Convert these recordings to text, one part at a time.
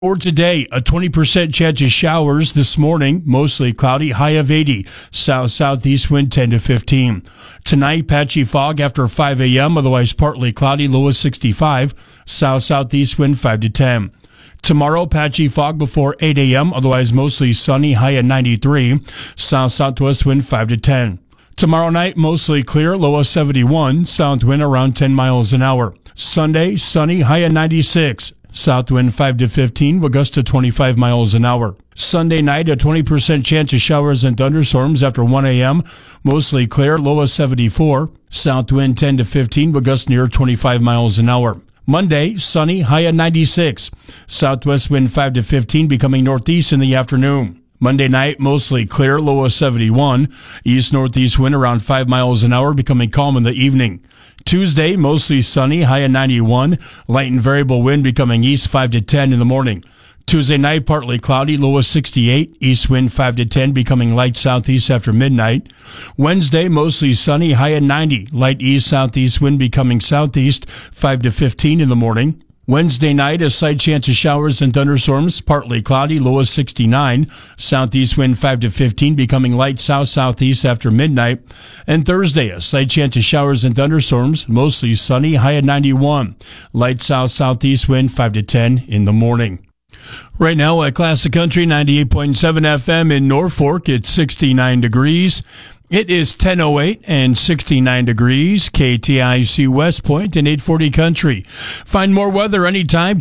For today, a 20% chance of showers this morning, mostly cloudy, high of 80. South-southeast wind 10 to 15. Tonight, patchy fog after 5 a.m., otherwise partly cloudy, low of 65. South-southeast wind 5 to 10. Tomorrow, patchy fog before 8 a.m., otherwise mostly sunny, high at 93. South-southwest wind 5 to 10. Tomorrow night, mostly clear, low of 71. South wind around 10 miles an hour. Sunday, sunny, high at 96. South wind 5 to 15, with gusts to 25 miles an hour. Sunday night, a 20% chance of showers and thunderstorms after 1 a.m. Mostly clear, low of 74. South wind 10 to 15, with gusts near 25 miles an hour. Monday, sunny, high at 96. Southwest wind 5 to 15, becoming northeast in the afternoon. Monday night, mostly clear, low of 71. East-northeast wind around 5 miles an hour, becoming calm in the evening. Tuesday, mostly sunny, high at 91. Light and variable wind becoming east 5 to 10 in the morning. Tuesday night, partly cloudy, low of 68. East wind 5 to 10, becoming light southeast after midnight. Wednesday, mostly sunny, high at 90. Light east-southeast wind becoming southeast 5 to 15 in the morning. Wednesday night, a slight chance of showers and thunderstorms, partly cloudy, low of 69. Southeast wind 5 to 15, becoming light south-southeast after midnight. And Thursday, a slight chance of showers and thunderstorms, mostly sunny, high at 91. Light south-southeast wind 5 to 10 in the morning. Right now at Classic Country 98.7 FM in Norfolk, it's 69 degrees. It is 10:08 and 69 degrees. KTIC West Point and 840 Country. Find more weather anytime,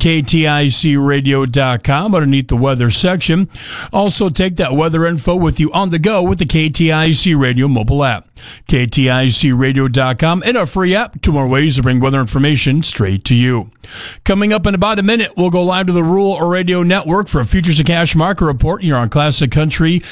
KTICradio.com underneath the weather section. Also take that weather info with you on the go with the KTIC Radio mobile app. KTICradio.com and a free app. 2 more ways to bring weather information straight to you. Coming up in about a minute, we'll go live to the Rural Radio Network for a Futures of Cash market report here on Classic Country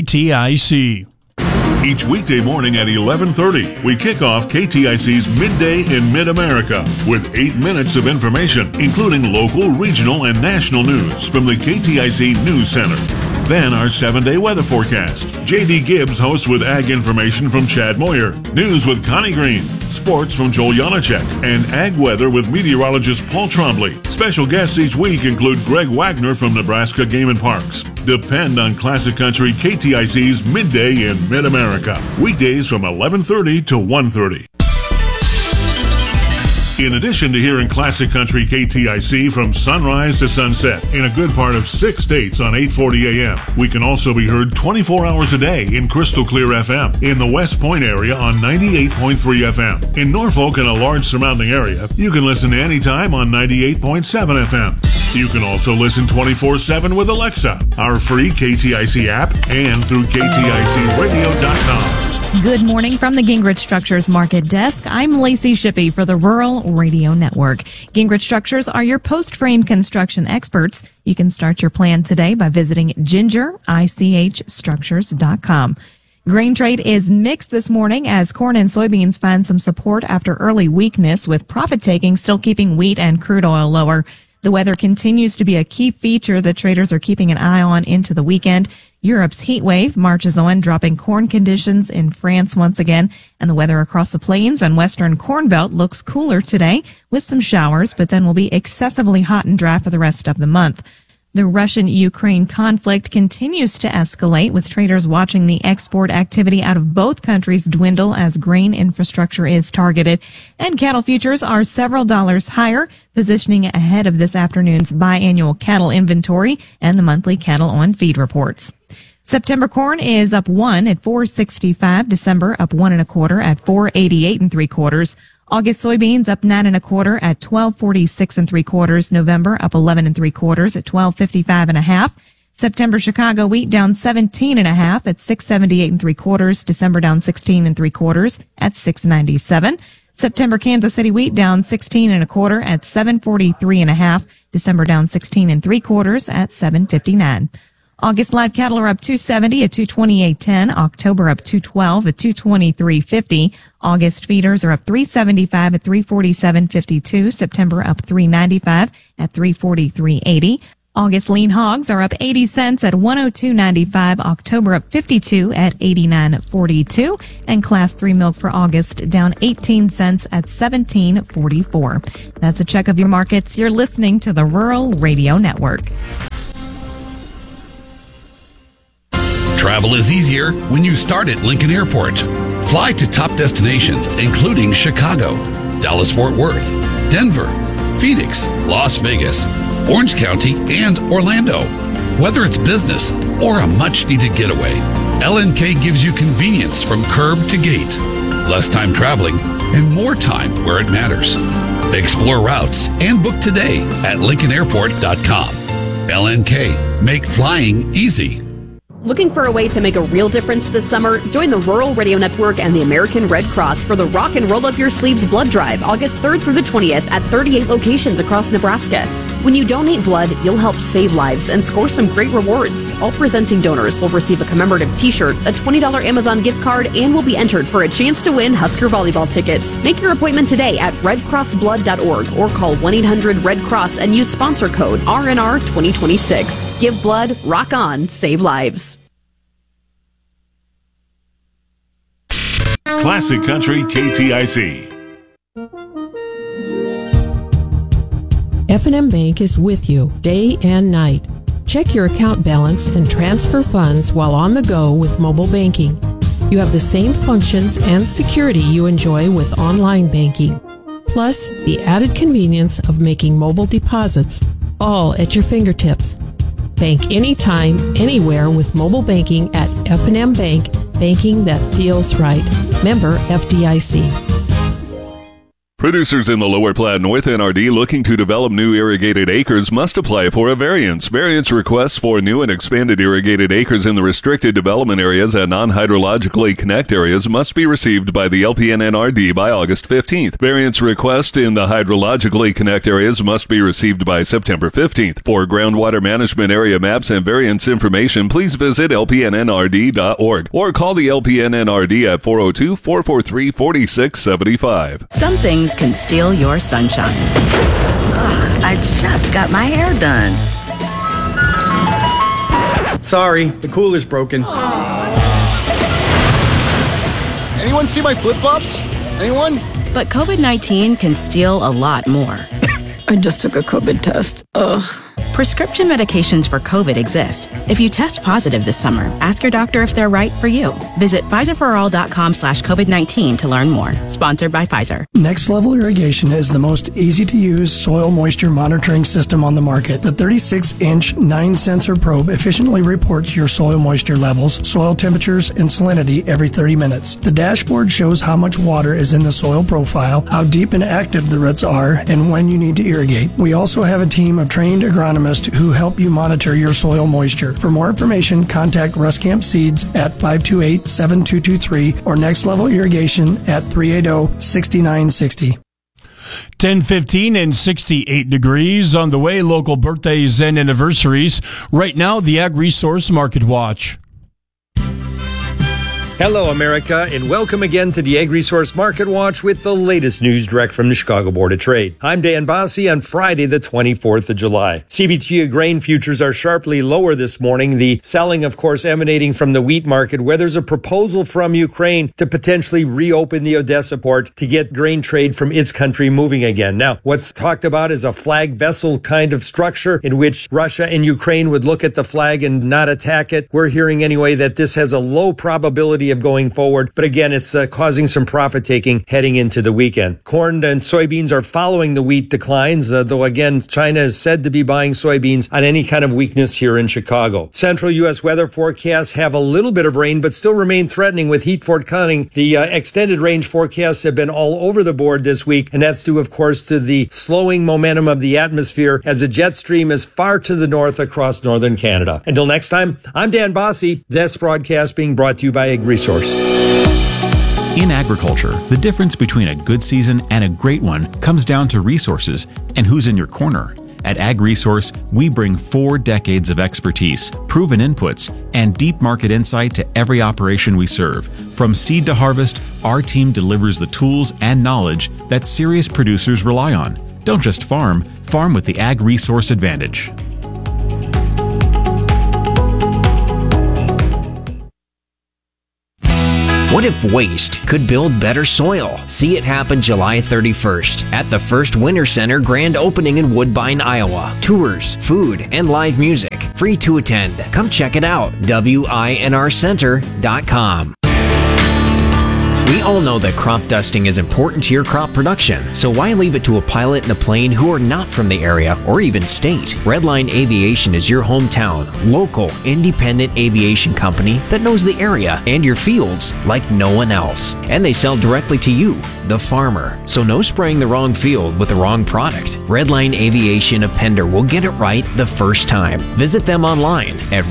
KTIC. Each weekday morning at 11:30, we kick off KTIC's Midday in Mid-America with 8 minutes of information, including local, regional, and national news from the KTIC News Center. Then our 7-day weather forecast. J.D. Gibbs hosts with ag information from Chad Moyer, news with Connie Green, sports from Joel Janacek, and ag weather with meteorologist Paul Trombley. Special guests each week include Greg Wagner from Nebraska Game and Parks. Depend on Classic Country KTIC's Midday in Mid-America. Weekdays from 11:30 to 1:30. In addition to hearing Classic Country KTIC from sunrise to sunset in a good part of 6 states on 840 AM, we can also be heard 24 hours a day in Crystal Clear FM in the West Point area on 98.3 FM. In Norfolk and a large surrounding area, you can listen anytime on 98.7 FM. You can also listen 24/7 with Alexa, our free KTIC app, and through KTICradio.com. Good morning from the Gingrich Structures Market Desk. I'm Lacey Shippey for the Rural Radio Network. Gingrich Structures are your post-frame construction experts. You can start your plan today by visiting gingerichstructures.com. Grain trade is mixed this morning as corn and soybeans find some support after early weakness, with profit taking still keeping wheat and crude oil lower. The weather continues to be a key feature that traders are keeping an eye on into the weekend. Europe's heat wave marches on, dropping corn conditions in France once again, and the weather across the plains and western corn belt looks cooler today with some showers, but then will be excessively hot and dry for the rest of the month. The Russian-Ukraine conflict continues to escalate, with traders watching the export activity out of both countries dwindle as grain infrastructure is targeted. And cattle futures are several dollars higher, positioning ahead of this afternoon's biannual cattle inventory and the monthly cattle on feed reports. September corn is up 1 at $4.65. December up 1 1/4 at $4.88 3/4. August soybeans up 9 1/4 at $12.46 3/4. November up 11 3/4 at $12.55 1/2. September Chicago wheat down 17 1/2 at $6.78 3/4. December down 16 3/4 at $6.97. September Kansas City wheat down 16 1/4 at $7.43 1/2. December down 16 3/4 at $7.59. August live cattle are up 270 at 228.10. October up 212 at 223.50. August feeders are up 375 at 347.52. September up 395 at 343.80. August lean hogs are up 80 cents at 102.95. October up 52 at 89.42. And Class 3 milk for August down 18 cents at 17.44. That's a check of your markets. You're listening to the Rural Radio Network. Travel is easier when you start at Lincoln Airport. Fly to top destinations, including Chicago, Dallas-Fort Worth, Denver, Phoenix, Las Vegas, Orange County, and Orlando. Whether it's business or a much-needed getaway, LNK gives you convenience from curb to gate, less time traveling, and more time where it matters. Explore routes and book today at LincolnAirport.com. LNK, make flying easy. Looking for a way to make a real difference this summer? Join the Rural Radio Network and the American Red Cross for the Rock and Roll Up Your Sleeves Blood Drive, August 3rd through the 20th at 38 locations across Nebraska. When you donate blood, you'll help save lives and score some great rewards. All presenting donors will receive a commemorative t-shirt, a $20 Amazon gift card, and will be entered for a chance to win Husker volleyball tickets. Make your appointment today at redcrossblood.org or call 1-800-RED-CROSS and use sponsor code RNR 2026. Give blood, rock on, save lives. Classic Country KTIC. F&M Bank is with you day and night. Check your account balance and transfer funds while on the go with mobile banking. You have the same functions and security you enjoy with online banking, plus the added convenience of making mobile deposits, all at your fingertips. Bank anytime, anywhere with mobile banking at F&M Bank, banking that feels right. Member FDIC. Producers in the Lower Platte North NRD looking to develop new irrigated acres must apply for a variance. Variance requests for new and expanded irrigated acres in the restricted development areas and non-hydrologically connect areas must be received by the LPN-NRD by August 15th. Variance requests in the hydrologically connect areas must be received by September 15th. For groundwater management area maps and variance information, please visit lpnnrd.org or call the LPN-NRD at 402-443-4675. Some things can steal your sunshine. Ugh, I just got my hair done. Sorry, the cooler's broken. Anyone see my flip-flops? Anyone? But COVID-19 can steal a lot more. I just took a COVID test. Ugh. Prescription medications for COVID exist. If you test positive this summer, ask your doctor if they're right for you. Visit PfizerForAll.com/COVID-19 to learn more. Sponsored by Pfizer. Next Level Irrigation is the most easy-to-use soil moisture monitoring system on the market. The 36-inch 9-sensor probe efficiently reports your soil moisture levels, soil temperatures, and salinity every 30 minutes. The dashboard shows how much water is in the soil profile, how deep and active the roots are, and when you need to irrigate. We also have a team of trained agronomists who help you monitor your soil moisture. For more information, contact Ruscamp Seeds at 528-7223 or Next Level Irrigation at 380-6960. 10:15 and 68 degrees on the way. Local birthdays and anniversaries. Right now, the Ag Resource Market Watch. Hello, America, and welcome again to the Ag Resource Market Watch with the latest news direct from the Chicago Board of Trade. I'm Dan Bosse on Friday, the 24th of July. CBT grain futures are sharply lower this morning. The selling, of course, emanating from the wheat market, where there's a proposal from Ukraine to potentially reopen the Odessa port to get grain trade from its country moving again. Now, what's talked about is a flag vessel kind of structure in which Russia and Ukraine would look at the flag and not attack it. We're hearing anyway that this has a low probability of going forward, but again, it's causing some profit taking heading into the weekend. Corn and soybeans are following the wheat declines, though again, China is said to be buying soybeans on any kind of weakness here in Chicago. Central U.S. weather forecasts have a little bit of rain, but still remain threatening with heat forthcoming. The extended range forecasts have been all over the board this week, and that's due, of course, to the slowing momentum of the atmosphere as a jet stream is far to the north across northern Canada. Until next time, I'm Dan Bosse. This broadcast being brought to you by Ag Resource. In agriculture, the difference between a good season and a great one comes down to resources and who's in your corner. At Ag Resource, we bring 4 decades of expertise, proven inputs, and deep market insight to every operation we serve. From seed to harvest, our team delivers the tools and knowledge that serious producers rely on. Don't just farm, farm with the Ag Resource advantage. What if waste could build better soil? See it happen July 31st at the First Winter Center grand opening in Woodbine, Iowa. Tours, food, and live music. Free to attend. Come check it out. WINRcenter.com. We all know that crop dusting is important to your crop production, so why leave it to a pilot and a plane who are not from the area or even state? Redline Aviation is your hometown, local, independent aviation company that knows the area and your fields like no one else. And they sell directly to you, the farmer. So no spraying the wrong field with the wrong product. Redline Aviation of Pender will get it right the first time. Visit them online at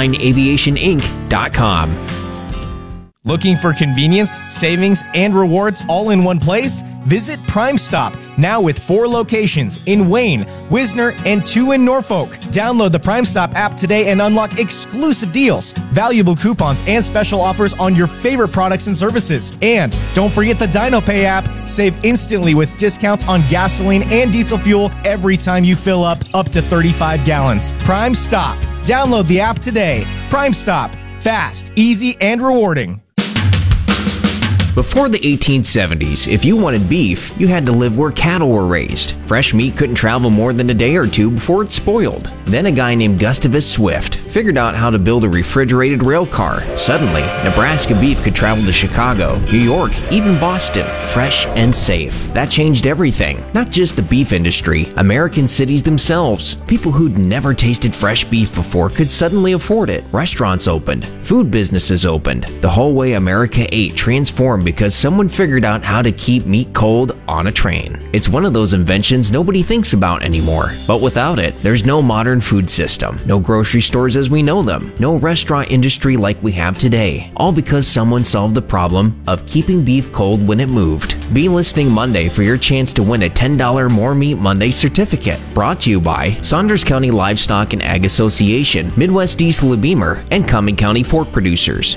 redlineaviationinc.com. Looking for convenience, savings, and rewards all in one place? Visit Prime Stop, now with 4 locations in Wayne, Wisner, and 2 in Norfolk. Download the Prime Stop app today and unlock exclusive deals, valuable coupons, and special offers on your favorite products and services. And don't forget the DinoPay app. Save instantly with discounts on gasoline and diesel fuel every time you fill up to 35 gallons. Prime Stop. Download the app today. Prime Stop. Fast, easy, and rewarding. Before the 1870s, if you wanted beef, you had to live where cattle were raised. Fresh meat couldn't travel more than a day or two before it spoiled. Then a guy named Gustavus Swift figured out how to build a refrigerated rail car. Suddenly, Nebraska beef could travel to Chicago, New York, even Boston, fresh and safe. That changed everything. Not just the beef industry, American cities themselves. People who'd never tasted fresh beef before could suddenly afford it. Restaurants opened. Food businesses opened. The whole way America ate transformed because someone figured out how to keep meat cold on a train. It's one of those inventions nobody thinks about anymore. But without it, there's no modern food system, no grocery stores as we know them, no restaurant industry like we have today. All because someone solved the problem of keeping beef cold when it moved. Be listening Monday for your chance to win a $10 More Meat Monday certificate. Brought to you by Saunders County Livestock and Ag Association, Midwest Diesel and Beamer, and Cumming County Pork Producers.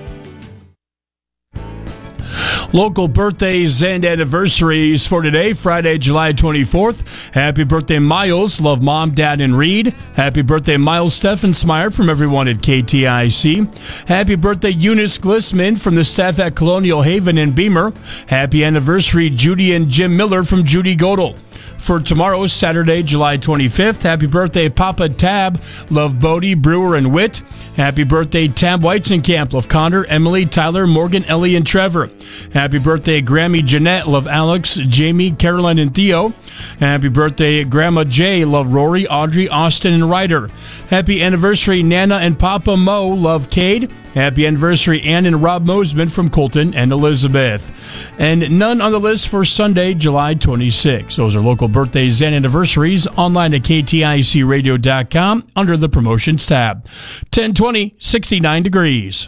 Local birthdays and anniversaries for today, Friday, July 24th. Happy birthday, Miles. Love Mom, Dad, and Reed. Happy birthday, Miles Steffensmeyer from everyone at KTIC. Happy birthday, Eunice Glissman from the staff at Colonial Haven and Beamer. Happy anniversary, Judy and Jim Miller from Judy Godel. For tomorrow, Saturday, July 25th, happy birthday, Papa Tab. Love Bodie, Brewer, and Witt. Happy birthday, Tab Weitzenkamp. Love Connor, Emily, Tyler, Morgan, Ellie, and Trevor. Happy birthday, Grammy Jeanette. Love Alex, Jamie, Caroline, and Theo. Happy birthday, Grandma Jay. Love Rory, Audrey, Austin, and Ryder. Happy anniversary, Nana and Papa Mo. Love Cade. Happy anniversary, Ann and Rob Mosman from Colton and Elizabeth. And none on the list for Sunday, July 26th. Those are local birthdays and anniversaries online at KTICradio.com under the promotions tab. 1020, 69 degrees.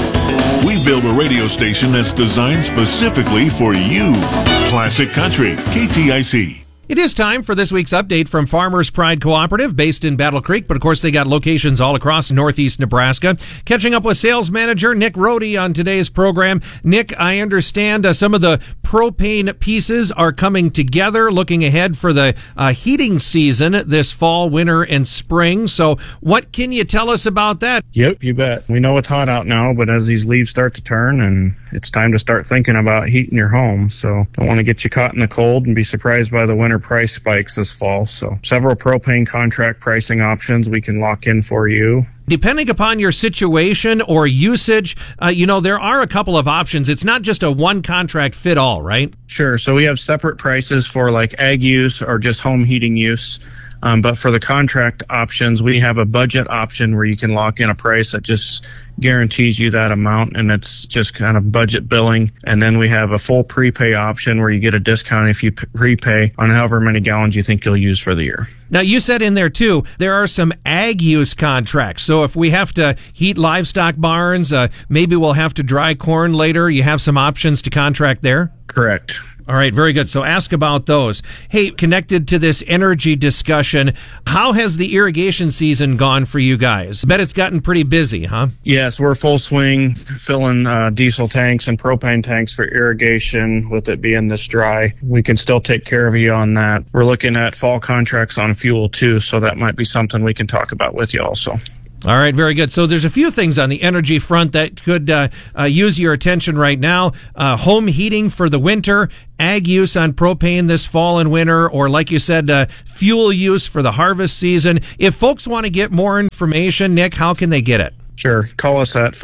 We built a radio station that's designed specifically for you. Classic Country, KTIC. It is time for this week's update from Farmers Pride Cooperative, based in Battle Creek, but of course they got locations all across northeast Nebraska. Catching up with sales manager Nick Rohde on today's program. Nick, I understand some of the propane pieces are coming together, looking ahead for the heating season this fall, winter, and spring. So what can you tell us about that? Yep, you bet. We know it's hot out now, but as these leaves start to turn, and it's time to start thinking about heating your home. So don't want to get you caught in the cold and be surprised by the winter price spikes this fall. So several propane contract pricing options we can lock in for you. Depending upon your situation or usage, there are a couple of options. It's not just a one contract fit all, right? Sure. So we have separate prices for like ag use or just home heating use. But for the contract options, we have a budget option where you can lock in a price that just guarantees you that amount, and it's just kind of budget billing. And then we have a full prepay option where you get a discount if you prepay on however many gallons you think you'll use for the year. Now, you said in there, too, there are some ag use contracts. So if we have to heat livestock barns, maybe we'll have to dry corn later. You have some options to contract there? Correct. All right, very good. So ask about those. Hey, connected to this energy discussion, how has the irrigation season gone for you guys? I bet it's gotten pretty busy, huh? Yes, we're full swing filling diesel tanks and propane tanks for irrigation. With it being this dry, we can still take care of you on that. We're looking at fall contracts on fuel too, so that might be something we can talk about with you also. All right, very good. So there's a few things on the energy front that could use your attention right now. Home heating for the winter, ag use on propane this fall and winter, or like you said, fuel use for the harvest season. If folks want to get more information, Nick, how can they get it? Sure. Call us at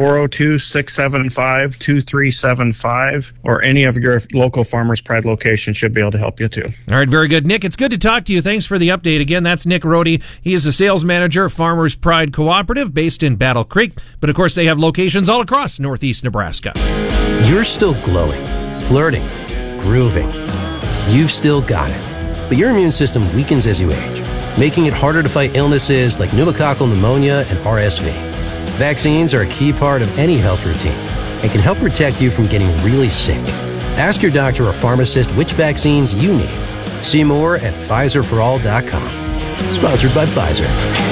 402-675-2375, or any of your local Farmers Pride locations should be able to help you too. All right, very good. Nick, it's good to talk to you. Thanks for the update. Again, that's Nick Rohde. He is the sales manager of Farmers Pride Cooperative based in Battle Creek. But of course, they have locations all across northeast Nebraska. You're still glowing, flirting, grooving. You've still got it. But your immune system weakens as you age, making it harder to fight illnesses like pneumococcal pneumonia and RSV. Vaccines are a key part of any health routine and can help protect you from getting really sick. Ask your doctor or pharmacist which vaccines you need. See more at PfizerForAll.com. Sponsored by Pfizer.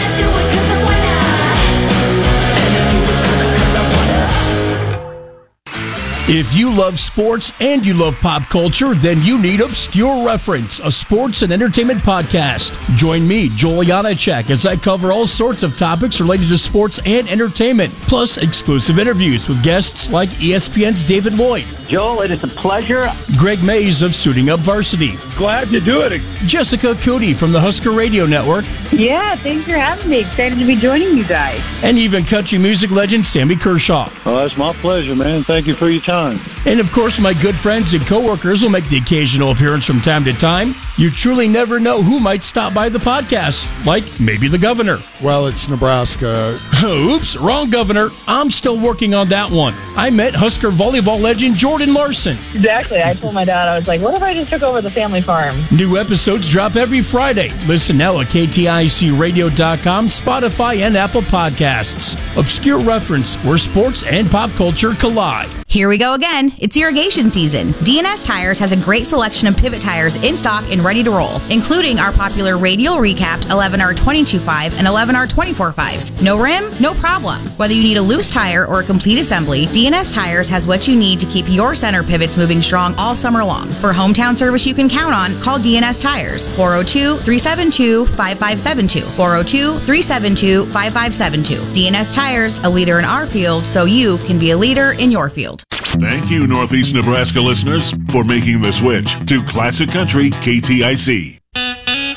If you love sports and you love pop culture, then you need Obscure Reference, a sports and entertainment podcast. Join me, Joel Janacek, as I cover all sorts of topics related to sports and entertainment, plus exclusive interviews with guests like ESPN's David Lloyd. Joel, it is a pleasure. Greg Mays of Suiting Up Varsity. Glad to do it. Jessica Cootie from the Husker Radio Network. Yeah, thanks for having me. Excited to be joining you guys. And even country music legend Sammy Kershaw. Well, that's my pleasure, man. Thank you for your time. And of course, my good friends and coworkers will make the occasional appearance from time to time. You truly never know who might stop by the podcast, like maybe the governor. Well, it's Nebraska. Oops, wrong governor. I'm still working on that one. I met Husker volleyball legend Jordan Larson. Exactly. I told my dad, I was like, what if I just took over the family farm? New episodes drop every Friday. Listen now at KTICradio.com, Spotify, and Apple Podcasts. Obscure Reference, where sports and pop culture collide. Here we go again. It's irrigation season. DNS Tires has a great selection of pivot tires in stock and ready to roll, including our popular radial recapped 11R22.5 and 11R24.5s. No rim? No problem. Whether you need a loose tire or a complete assembly, DNS Tires has what you need to keep your center pivots moving strong all summer long. For hometown service you can count on, call DNS Tires. 402-372-5572. 402-372-5572. DNS Tires, a leader in our field, so you can be a leader in your field. Thank you, Northeast Nebraska listeners, for making the switch to Classic Country KTIC.